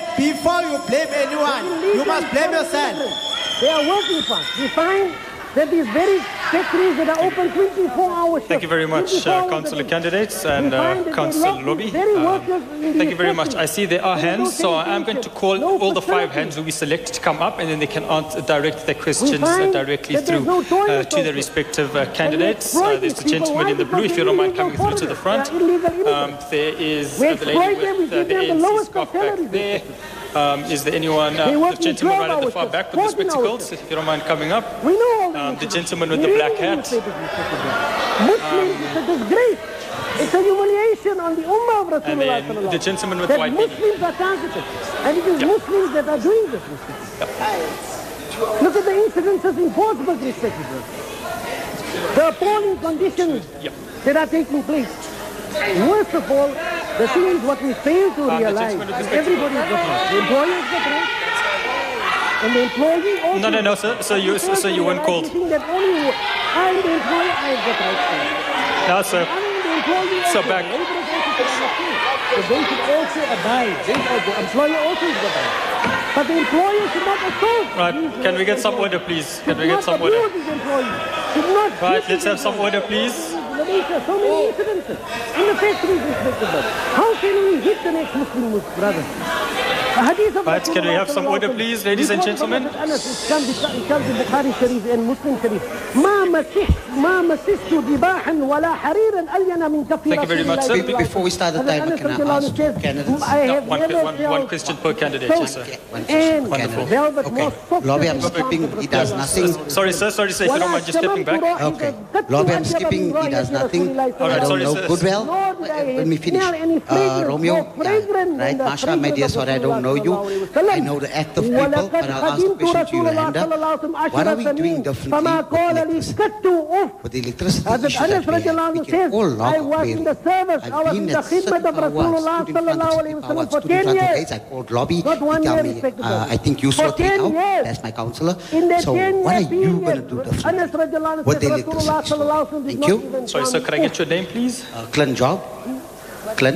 blame anyone, you must blame yourself. They are working for us. We find that these very factories that are open 24 hours. Thank you very much, Councillor candidates and Councillor Lobby. Thank you very much. I see there are hands, so I'm going to call all the 5 hands who we select to come up, and then they can direct their questions directly through to their respective candidates. There's the gentleman in the blue, if you don't mind coming through to the front. There is the lady with the ANC scarf back there. Is there anyone, the gentleman right at the far back with the spectacles, if you don't mind coming up? The gentleman with the black hat. Muslims, it's a disgrace. It's a humiliation on the Ummah of Rasulullah. And then the gentleman with white beard. Muslims are targeted. And it is Muslims that are doing this. Look at the incidences in Portsmouth, respected. The appalling conditions that are taking place. Worst of all, the thing is what we fail to realize. Everybody is different. The employer is different. And the employee also... No, sir. So you weren't called. That only I'm the employer, I've got rights. No, sir. So back. So they should also abide. The employer also is got rights. But the employer should not assault. Right. Can we get some order, please? Can we get some order? Right. Let's have some order, please. So many incidences in the factories, respected. How can we hit the next Muslim brother? Right, can we have some order, please, ladies and gentlemen? It comes in Bukhari Sharif and Muslim Sharif. Ma Thank you very much, sir. Before we start the timer, can I ask two candidates? One question per candidate, yes, sir. Wonderful. Okay. Lobby, I'm skipping. He does nothing. Sorry, sir. If you don't mind just stepping back. Okay. Lobby, I'm skipping. He does nothing. I don't know. Goodwill. Let me finish. Romeo. Right. Masha, my dear, sorry, I don't know you. I know the act of people, but I'll ask the question to you, Linda. What are we doing differently with the electricity issues that we have? We can all log up I've been at City Power, stood in front of City Power, stood in front of gates. I called lobby. He tell me, I think you sort it out. That's my councillor. So what are you going to do differently with the electricity? Thank you. Sorry, sir, could I get your name, please? Clint Job. Clint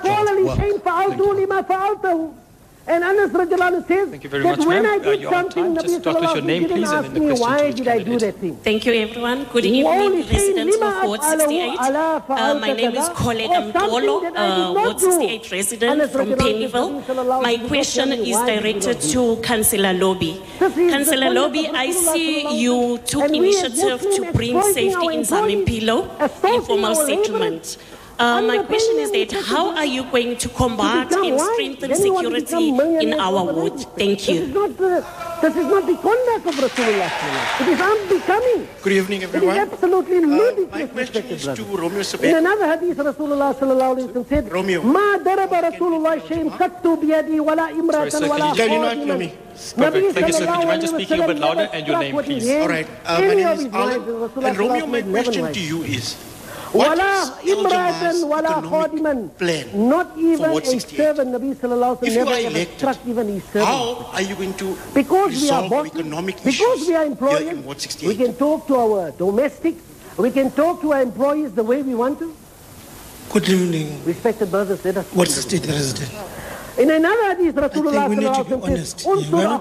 Job. And Anas Rajalanu says Thank you very much, when I did something, Just start with your name, please, and then the question why did I do that thing? Thank you, everyone. Good evening, residents of Ward 68. My name is Colette Amdolo, Ward 68 resident from Pennyville. My question is directed to Councillor Lobby. Councillor Lobby, I see you took initiative to bring safety in Zamimpilo, informal settlement. My question is that how are you going to combat and strengthen security in our ward? Thank you. This is not the conduct of Rasulullah. It is unbecoming. Good evening, everyone. It is absolutely ludicrous. My question is to Romeo Sabet. In another hadith, Rasulullah said, "Ma daraba Rasulullah shay'in qattu biyadi wala imratan wala." Can you not hear me? Perfect. Thank you, sir. Could you mind just speaking a bit louder and your name, please? All right. My name is Alan. And Romeo, my question to you is, what is Al-Jamaa's economic plan not even for Ward 68? If you are elected, how are you going to resolve economic issues because we are employers, here in Ward 68? We can talk to our domestics, we can talk to our employees the way we want to. Good evening. Respected brothers, let us Ward 68 resident. In another hadith, Rasulullah we need to be honest. says,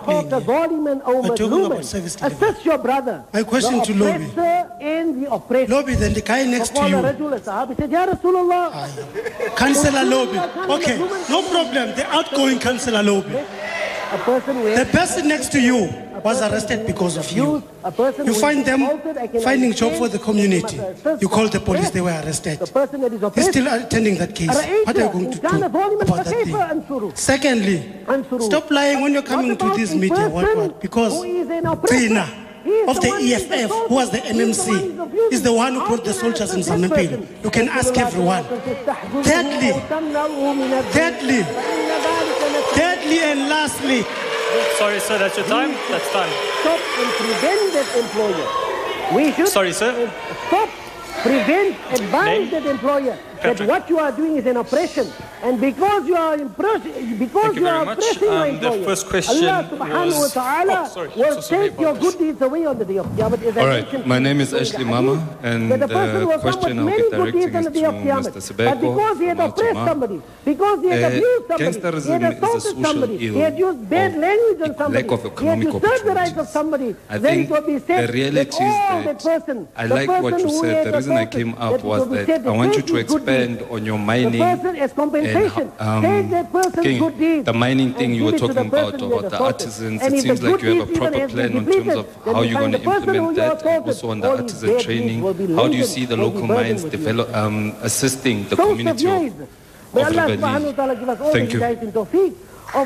assist your brother. My question to Lobby. And the oppressor. Lobby, then the guy next to you. Councillor Lobby. Okay, no problem. The outgoing Councillor Lobby. The person next to you was arrested because of you. You find them finding job for the community. You call the police, they were arrested. He's still attending that case. What are you going to do about that thing? Secondly, stop lying when you're coming to this media. What? Because Tina of the EFF, who was the NMC, is the one who brought the soldiers in Zamimpilo. You can ask everyone. Thirdly, and lastly. Sorry, sir, that's your time. That's time. Stop and prevent that employer. We should Sorry, sir. Stop, prevent, advise that employer that what you are doing is an oppression. And because you are oppressing your employer, the first question Allah subhanahu wa ta'ala will take your good deeds away on the day of Qiyamah. All right, my name is Ashley Mama, and the question I'll be directing is to Mr. Sebeko. Because he had oppressed somebody, because he had abused somebody, gangsterism he had assaulted is a social somebody, ill he had used bad language on somebody, lack of economic he had disturbed the rights of somebody, I then think it would be said the reality is that I like what you said. The reason I came up was that I want you to expand on your mining and the mining thing you were talking about the artisans. It seems like you have a proper plan in terms of how you're going to implement that, and also on the artisan training. How do you see the local mines develop, assisting the community of Rebelli? Thank you. Of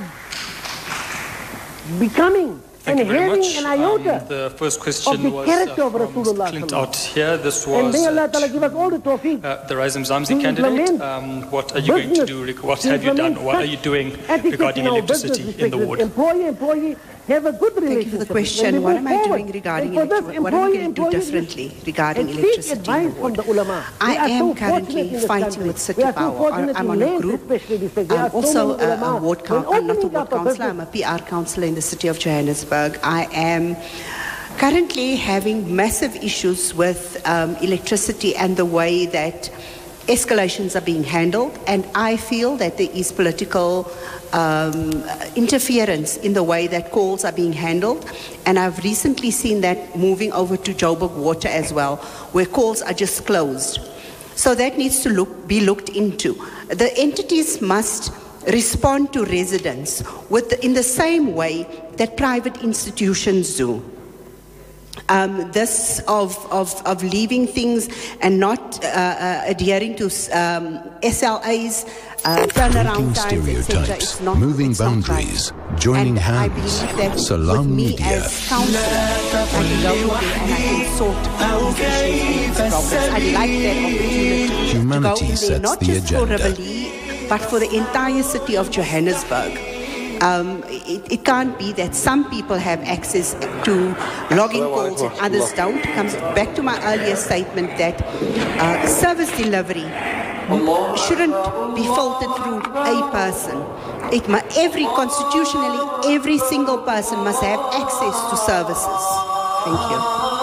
becoming Thank you very much. An iota the first question the was from Clint out here. This was and may Allah give us all the tawfiq. The Razim Zamzi candidate. What are you going to do? What have you done? What are you doing regarding electricity in the ward? Employee have a good relationship. Thank you for the question. What am I doing regarding electricity? What am I going to do differently regarding electricity in the ward? I am currently fighting with City Power. I'm on a group. I'm also a ward councillor, not a ward councillor. I'm a PR councillor in the city of Johannesburg. I am currently having massive issues with electricity and the way that escalations are being handled, and I feel that there is political interference in the way that calls are being handled, and I've recently seen that moving over to Joburg Water as well, where calls are just closed. So that needs to be looked into. The entities must respond to residents in the same way that private institutions do. This of leaving things and not adhering to SLAs, turnaround times, etc. It's not moving it's not boundaries, right. joining and hands. I believe that Salam with me Media. as counsellor, I can go there and I can sort these issues and these problems. I like that opportunity Humanity to go in there, sets not the just for agenda. Rivoli, but for the entire city of Johannesburg. It can't be that some people have access to login calls and others don't. It comes back to my earlier statement that service delivery shouldn't be filtered through a person. Constitutionally, every single person must have access to services. Thank you.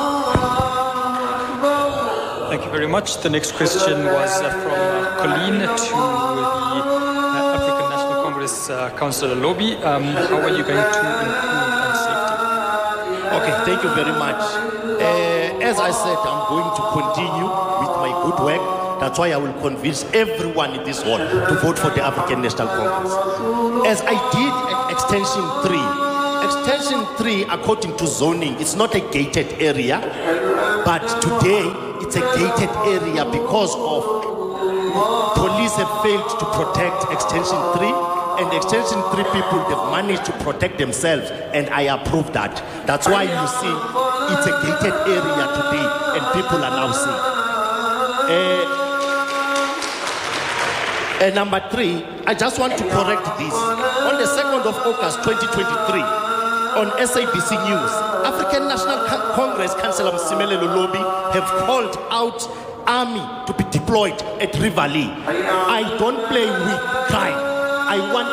Thank you very much. The next question was from Colleen to the African National Congress Councillor Lobby. How are you going to improve on safety? Okay, thank you very much. As I said, I'm going to continue with my good work. That's why I will convince everyone in this hall to vote for the African National Congress. As I did at Extension 3. Extension 3, according to zoning, it's not a gated area, but today it's a gated area because of police have failed to protect Extension 3, and Extension 3 people have managed to protect themselves, and I approve that. That's why you see it's a gated area today, and people are now safe. Number 3, I just want to correct this. On the 2nd of August 2023, on SABC News, African National Congress Councillor Msimele Lolobi have called out army to be deployed at Rivoli. I don't play with crime. I want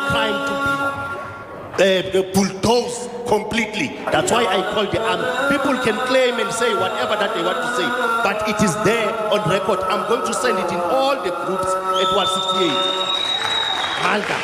crime to be bulldozed completely. That's why I call the army. People can claim and say whatever that they want to say, but it is there on record. I'm going to send it in all the groups at 168. Malga.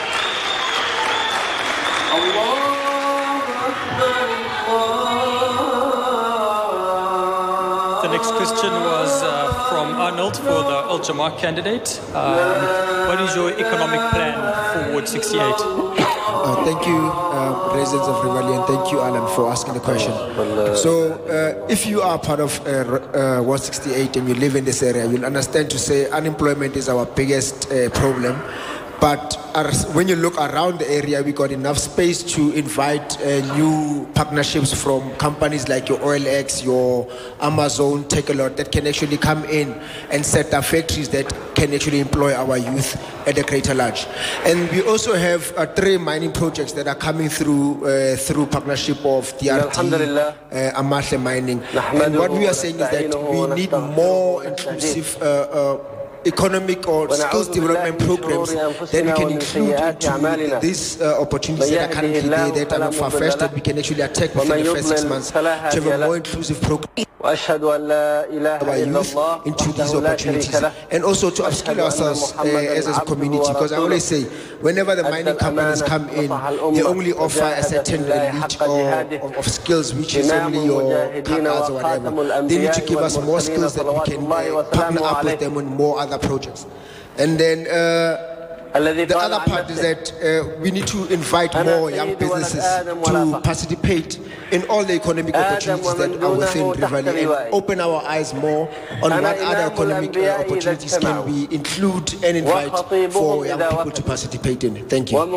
The next question was from Arnold for the Al Jama candidate. What is your economic plan for Ward 68? Thank you, residents of Rivoli, and thank you, Alan, for asking the question. So, if you are part of Ward 68 and you live in this area, you'll understand to say unemployment is our biggest problem. But when you look around the area, we got enough space to invite new partnerships from companies like your OLX, your Amazon, Takealot, that can actually come in and set up factories that can actually employ our youth at the greater large. And we also have 3 mining projects that are coming through through partnership of DRT, Amahle Mining. And what we are saying is that we need more inclusive economic or skills development programs that we can include into these opportunities that are currently there that are not far-fetched, that we can actually attack within the first 6 months to have a more inclusive program our youth into these opportunities, and also to upskill ourselves as a community, because I always say whenever the mining companies come in, they only offer a certain elite of skills, which is only your partners or whatever. They need to give us more skills that we can partner up with them on more other projects. And then the other part is that we need to invite more young businesses to participate in all the economic opportunities that are within Rivoli, and open our eyes more on what other economic opportunities can we include and invite for young people to participate in. Thank you.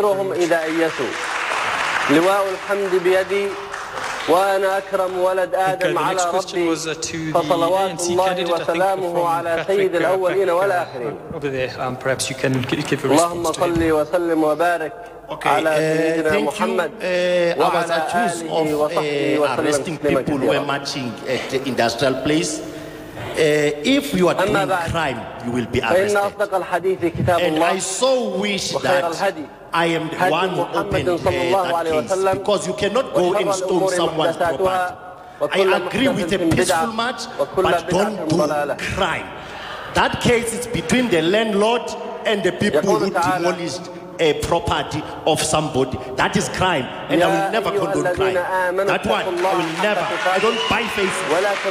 The next question was to the ANC candidate, I think, from Patrick, over there. Perhaps you can give a response to him. Okay, thank you. I was accused of arresting people who were marching at the industrial place. If you are doing crime, you will be arrested. And I so wish that I am the one who opened that case, because you cannot go and stone someone's property. I agree with a peaceful march, but don't do crime. That case is between the landlord and the people who demolished a property of somebody. That is crime, and I will never condone crime. That one, I will never. I don't buy faces.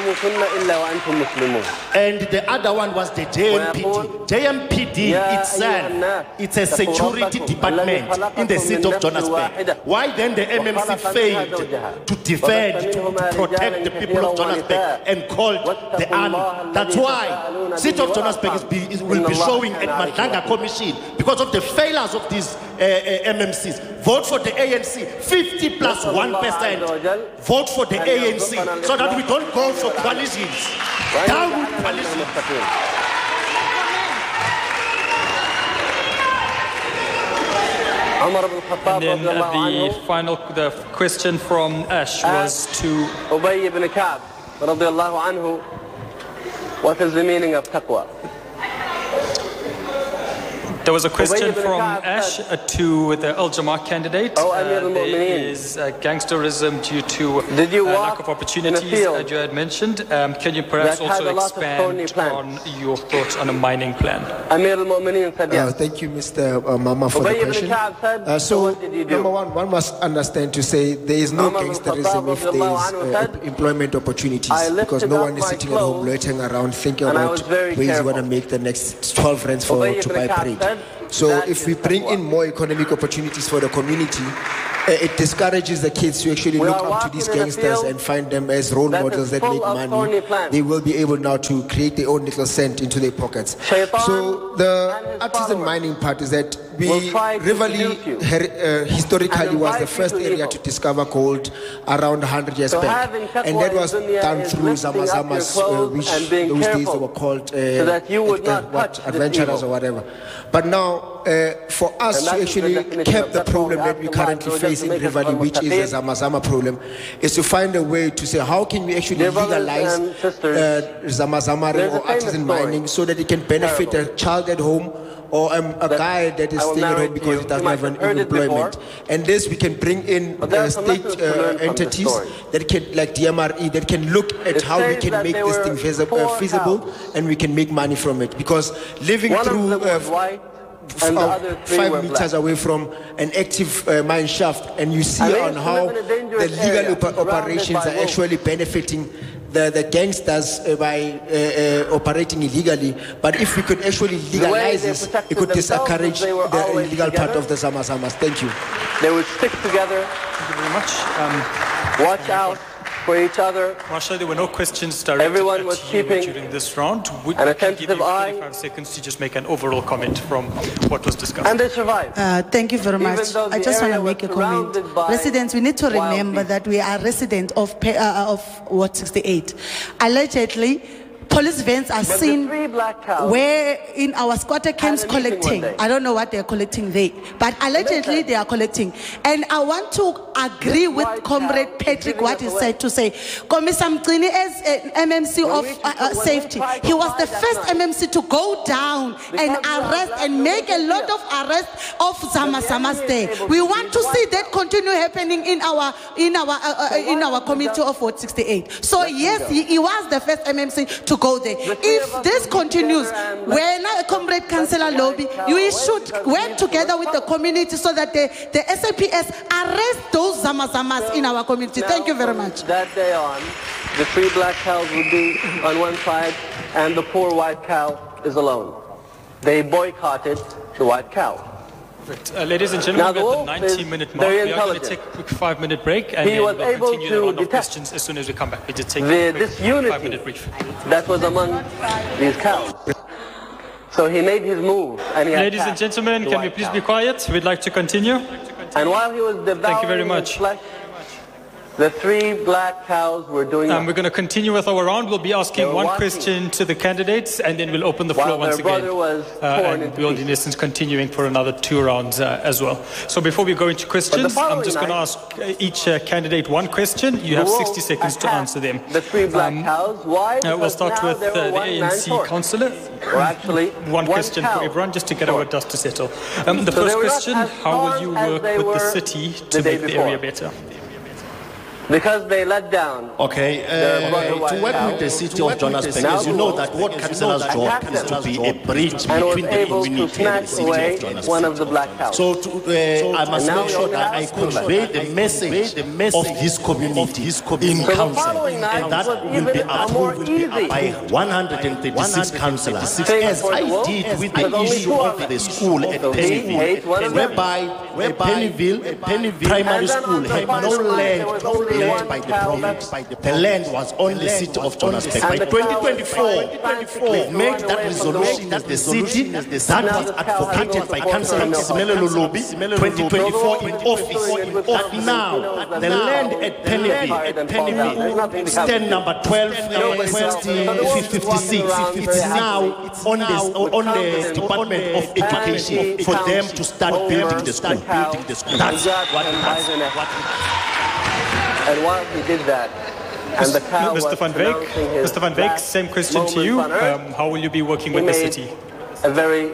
And the other one was the JMPD. JMPD itself, it's a security department in the city of Johannesburg. Why then the MMC failed to defend, to protect the people of Johannesburg and called the army? That's why city of Johannesburg will be showing at Madanga Commission because of the failures of these MMCs. Vote for the ANC, 50 plus 1%. Vote for the ANC so that we don't go for coalitions. Down with coalitions. And then the question from Ash was to Ubay ibn Ka'b radiyallahu anhu. What is the meaning of taqwa? There was a question from Ash to the Al-Jamaah candidate. There is gangsterism due to lack of opportunities that you had mentioned. Can you perhaps also expand on your thoughts on a mining plan? Thank you, Mr. Mama, for the question. So, number one must understand to say there is no gangsterism if there is employment opportunities, because no one is sitting at home loitering around thinking about where he's going to make the next 12 rands to buy bread. So if we bring in more economic opportunities for the community, it discourages the kids to actually look up to these gangsters and find them as role models that make money. They will be able now to create their own little cent into their pockets. So the artisan mining part is that Rivali historically was the first area to discover gold around 100 years back. And that was done through Zamazamas, which those days they were called adventurers or whatever. But now, for us to actually cap the problem that we currently face in Rivali, which is the Zamazama problem, is to find a way to say how can we actually legalize Zamazama or artisan mining so that it can benefit a child at home or a guy that is staying at home because he doesn't have an employment. And this we can bring in state entities that can, like DMRE, that can look at how we can make this thing feasible and we can make money from it. Because living through 5 meters away from an active mine shaft, and you see on how the legal operations are actually benefiting the gangsters by operating illegally. But if we could actually legalize this, it could discourage the illegal part of the Zamazamas. Thank you. They would stick together. Thank you very much. Watch out for each other. Marsha, there were no questions directed Everyone was keeping during this round. We an can give you attentive eye. 35 seconds to just make an overall comment from what was discussed. And they survived. Thank you very much. I just want to make a comment. Residents, we need to remember that we are residents of Ward 68. Allegedly, police vans are seen where in our squatter camps collecting. I don't know what they're collecting there, but allegedly they are collecting. And I want to agree with Comrade Patrick what he said to say, Commissioner Mgcini as MMC of safety, he was the first MMC to go down and arrest and make a lot of arrests of Zamazamas there. We want to see that continue happening in our community of Ward 68. So yes, he was the first MMC to go there. If this continues, when Comrade Councillor Lobby, we should work together with the community so that the SAPS arrest those Zamazamas in our community. Thank you very much. That day on, the 3 black cows would be on one side and the poor white cow is alone. They boycotted the white cow. Ladies and gentlemen, we're at the 90-minute mark. We are going to take a quick 5-minute break and then we'll continue the round of questions as soon as we come back. We just take a quick 5-minute brief. That was among these cows. So he made his move. And he Ladies and gentlemen, can we please be quiet? We'd like to continue. And while he was devouring his flesh, the 3 black cows were doing we're going to continue with our round. We'll be asking one question to the candidates and then we'll open the floor once again. And we'll in essence continuing for another 2 rounds as well. So before we go into questions, I'm just going to ask each candidate one question. You have 60 seconds to answer them. The 3 black cows. Why? We'll start with the ANC councillor. One question for everyone just to get our dust to settle. The first question, how will you work with the city to make the area better? because they let down. Okay, to work with the city of Johannesburg, as you know that ward councillor's job is to be a bridge between the community and the city of Johannesburg. One of the black cows. So I must make sure that I convey the message of this community in council, and that will be approved by 136 councillors, as I did with the issue of the school at Pennyville, whereby Pennyville Primary School had no land led by the province. The land was on the city of Johannesburg. By 2024, we've made that resolution that the city that was advocated by Councillor Simele Lulubi, 2024 in office. But now, the land at Pennyville, stand number 1256, it's now on the Department of Education for them to start building the school. That's what happened. And while he did that, and the cow Mr. Van Wyk, same question to you. How will you be working with the city? A very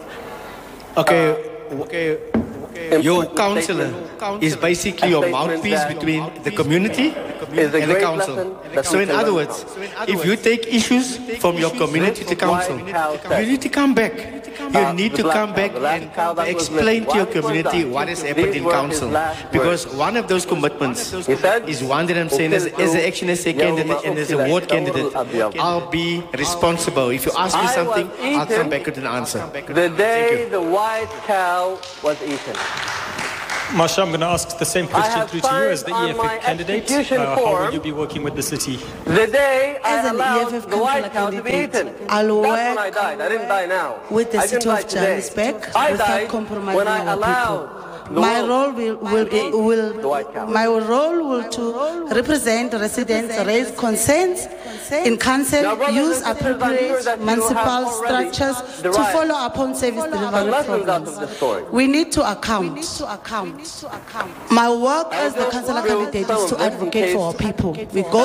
your councillor is basically your mouthpiece between the community and the council. So in other words, if you take issues from your community to council, you need to come back. You need to come back and explain to your community what has happened in council. Because one of those commitments is one that I'm saying as an Action SA candidate and as a ward candidate, I'll be responsible. If you ask me something, I'll come back with an answer. The day the white cow was eaten. Masha, I'm going to ask the same question through to you as the EFF candidate. How will you be working with the city? The day I allowed the white cow to be eaten. I'll That's when I died. I didn't die now. With the city of Johannesburg without compromising our people. My role will to represent residents, raise concerns in council, use appropriate municipal structures to follow upon service delivery programs. We need to account. My work as the councillor candidate is to advocate for our people. We go